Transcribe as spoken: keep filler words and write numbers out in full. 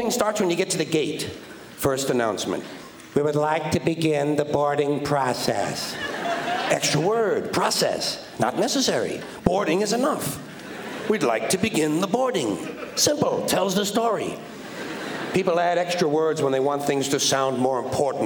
thing starts when you get to the gate. First announcement. We would like to begin the boarding process. Extra word, process, not necessary. Boarding is enough. We'd like to begin the boarding. Simple, tells the story. People add extra words when they want things to sound more important.